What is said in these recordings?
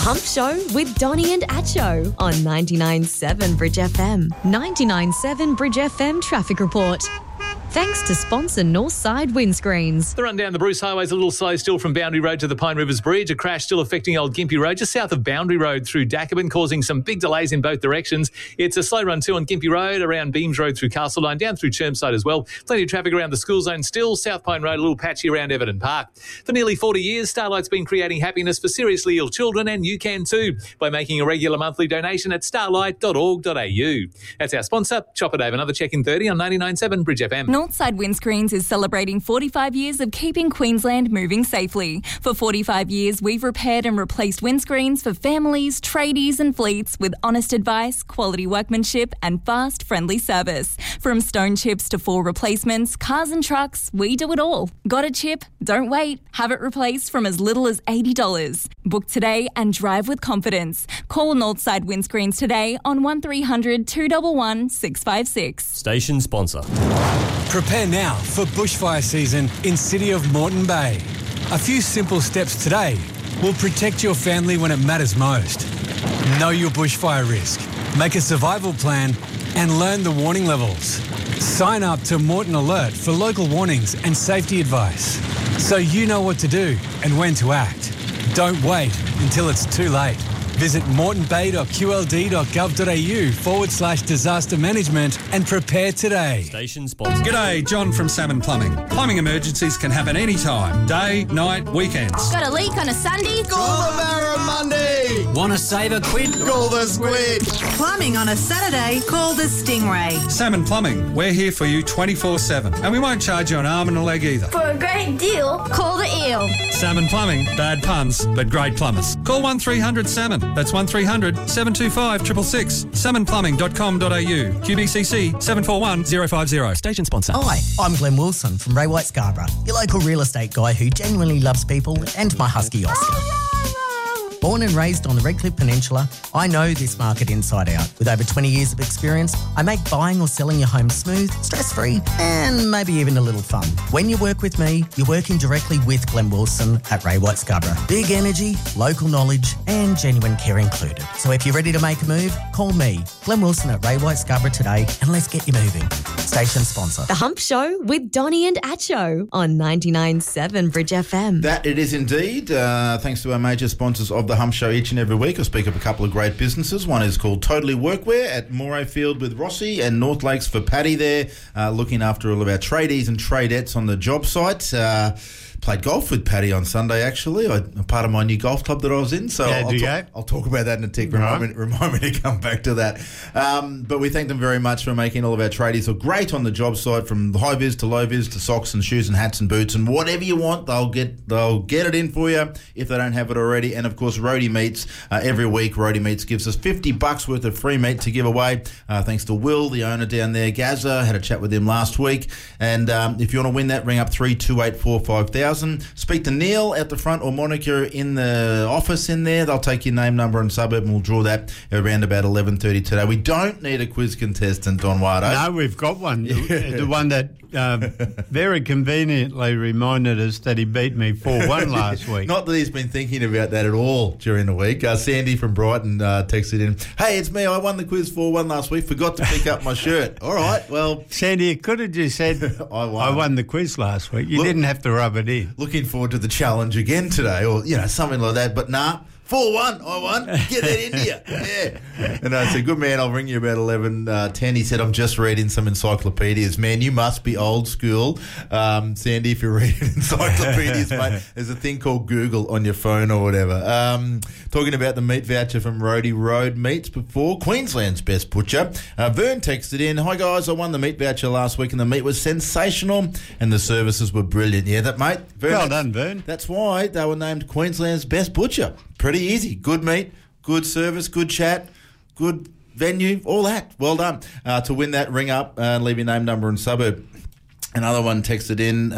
Hump Show with Donnie and Acho on 99.7 Bridge FM. 99.7 Bridge FM traffic report. Thanks to sponsor Northside Windscreens. The run down the Bruce Highway is a little slow still from Boundary Road to the Pine Rivers Bridge. A crash still affecting Old Gympie Road just south of Boundary Road through Dacabin, causing some big delays in both directions. It's a slow run too on Gympie Road, around Beams Road through Castle Line, down through Chermside as well. Plenty of traffic around the school zone still. South Pine Road a little patchy around Everton Park. For nearly 40 years, Starlight's been creating happiness for seriously ill children, and you can too by making a regular monthly donation at starlight.org.au. That's our sponsor. Chopper Dave, another check in 30 on 99.7 Bridge FM. Northside Windscreens is celebrating 45 years of keeping Queensland moving safely. For 45 years, we've repaired and replaced windscreens for families, tradies and fleets with honest advice, quality workmanship and fast, friendly service. From stone chips to full replacements, cars and trucks, we do it all. Got a chip? Don't wait. Have it replaced from as little as $80. Book today and drive with confidence. Call Northside Windscreens today on 1300 211 656. Station sponsor. Prepare now for bushfire season in City of Moreton Bay. A few simple steps today will protect your family when it matters most. Know your bushfire risk, make a survival plan and learn the warning levels. Sign up to Moreton Alert for local warnings and safety advice so you know what to do and when to act. Don't wait until it's too late. Visit moretonbay.qld.gov.au/disaster management and prepare today. Station sponsor. G'day, John from Salmon Plumbing. Plumbing emergencies can happen anytime. Day, night, weekends. Got a leak on a Sunday? Call the Barra Monday. Want to save a quid? Call the Squid. Plumbing on a Saturday? Call the Stingray. Salmon Plumbing. We're here for you 24/7. And we won't charge you an arm and a leg either. For a great deal, call the Eel. Salmon Plumbing. Bad puns, but great plumbers. Call 1300 Salmon. That's 1300 725 666. salmonplumbing.com.au. QBCC 741050. Station sponsor. Hi, I'm Glenn Wilson from Ray White Scarborough, your local real estate guy who genuinely loves people, and my husky Oscar. Born and raised on the Redcliffe Peninsula, I know this market inside out. With over 20 years of experience, I make buying or selling your home smooth, stress-free, and maybe even a little fun. When you work with me, you're working directly with Glenn Wilson at Ray White Scarborough. Big energy, local knowledge, and genuine care included. So if you're ready to make a move, call me, Glenn Wilson at Ray White Scarborough today, and let's get you moving. Station sponsor. The Hump Show with Donnie and Acho on 99.7 Bridge FM. That it is indeed. Thanks to our major sponsors of the Hump Show each and every week. I speak of a couple of great businesses. One is called Totally Workwear at Moray Field with Rossi, and North Lakes for Paddy there, looking after all of our tradies and tradettes on the job site. Played golf with Paddy on Sunday, actually. A part of my new golf club that I was in. So I'll talk about that in a tick. Remind me to come back to that. But we thank them very much for making all of our tradies look great on the job site, from high vis to low vis to socks and shoes and hats and boots and whatever you want. They'll get it in for you if they don't have it already. And of course, Roadie Meats. Every week, Roadie Meats gives us $50 worth of free meat to give away. Thanks to Will, the owner down there, Gaza. Had a chat with him last week. And if you want to win that, ring up 3284 5000. Speak to Neil at the front or Monica in the office in there. They'll take your name, number and suburb, and we'll draw that around about 11:30 today. We don't need a quiz contestant, Don Wardo. No, we've got one. The one that very conveniently reminded us that he beat me 4-1 last week. Not that he's been thinking about that at all during the week. Sandy from Brighton texted in, "Hey, it's me. I won the quiz 4-1 last week. Forgot to pick up my shirt." All right, well... Sandy, you could have just said, I won the quiz last week. You didn't have to rub it in. Looking forward to the challenge again today, or, something like that. But nah, 4-1, I won. Get that into you. Yeah. And I said, good man, I'll ring you about 11:10. He said, I'm just reading some encyclopedias. Man, you must be old school. Sandy, if you're reading encyclopedias, mate, there's a thing called Google on your phone or whatever. Talking about the meat voucher from Roadie Road Meats before. Queensland's best butcher. Vern texted in, "Hi guys, I won the meat voucher last week and the meat was sensational and the services were brilliant." Yeah, that mate. Vern, well done, Vern. That's why they were named Queensland's best butcher. Pretty easy. Good meat, good service, good chat, good venue, all that. Well done. To win that, ring up and leave your name, number and suburb. Another one texted in,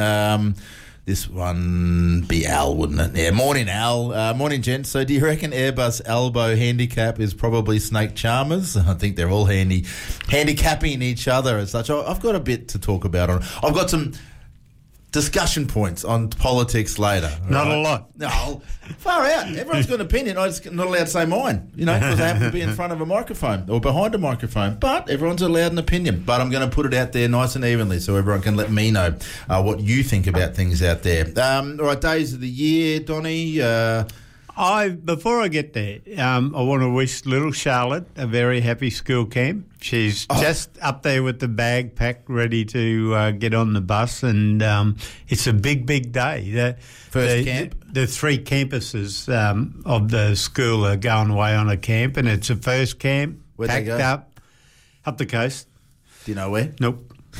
this one be Al, wouldn't it? Yeah, morning Al. Morning gents. So do you reckon Airbus Elbow handicap is probably Snake Charmers? I think they're all handicapping each other as such. I've got a bit to talk about on. I've got some discussion points on politics later. Not a lot. No, far out. Everyone's got an opinion. I'm just not allowed to say mine, because I happen to be in front of a microphone or behind a microphone. But everyone's allowed an opinion. But I'm going to put it out there nice and evenly so everyone can let me know what you think about things out there. All right, days of the year, Donnie. Before I get there, I want to wish little Charlotte a very happy school camp. She's just up there with the bag packed, ready to get on the bus, and it's a big, big day. First camp? The 3 campuses of the school are going away on a camp, and it's a first camp. Where'd packed they go? Up the coast. Do you know where? Nope.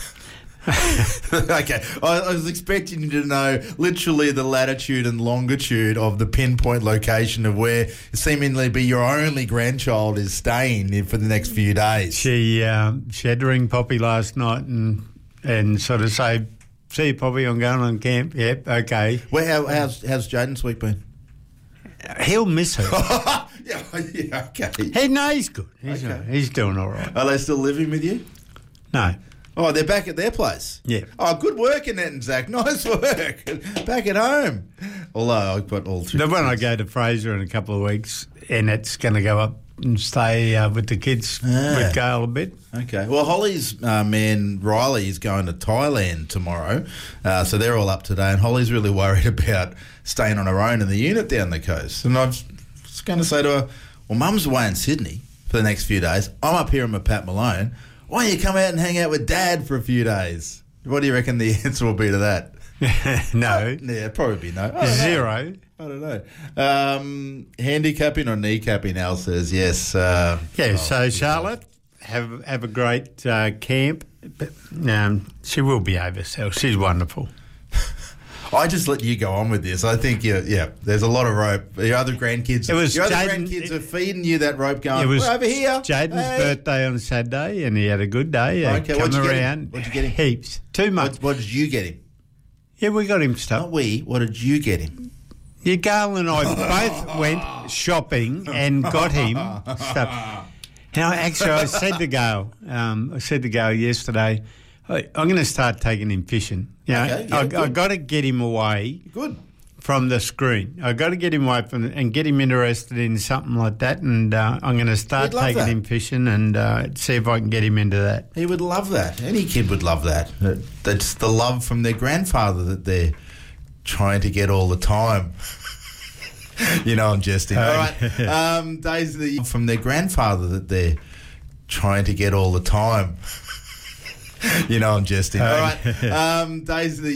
Okay, I was expecting you to know literally the latitude and longitude of the pinpoint location of where seemingly be your only grandchild is staying for the next few days. She had to ring Poppy last night and sort of say, "See you, Poppy, I'm going on camp." Yep, okay. Well, how's Jaden's week been? He'll miss her. Yeah, okay. Hey, no, he's good. He's doing all right. Are they still living with you? No. Oh, they're back at their place? Yeah. Oh, good work, Annette and Zach. Nice work. Back at home. Although I've got all 3 The one I go to Fraser in a couple of weeks, and it's going to go up and stay with the kids with Gail a bit. Okay. Well, Holly's man Riley is going to Thailand tomorrow, so they're all up today, and Holly's really worried about staying on her own in the unit down the coast. And I was going to say to her, well, Mum's away in Sydney for the next few days. I'm up here in my Pat Malone. Why don't you come out and hang out with Dad for a few days? What do you reckon the answer will be to that? No. Yeah, probably no. Zero. I don't know. Handicapping or kneecapping, Al says yes. So Charlotte, have a great camp. But, she will behave herself. She's wonderful. I just let you go on with this. I think, there's a lot of rope. Your other grandkids are feeding you that rope going, it was over here. Jaden's birthday on Saturday, and he had a good day. Okay, what'd you get him? Heaps. Too much. What did you get him? Yeah, we got him stuff. Not we. What did you get him? Yeah, Gail and I both went shopping and got him stuff. Now, actually, I said to Gail yesterday, I'm going to start taking him fishing. I got to get him away from the screen. I got to get him away from and get him interested in something like that. And I'm going to start taking him fishing and see if I can get him into that. He would love that. Any kid would love that. That's the love from their grandfather that they're trying to get all the time. I'm jesting. All right. Days from their grandfather that they're trying to get all the time. I'm jesting. All right. Days of the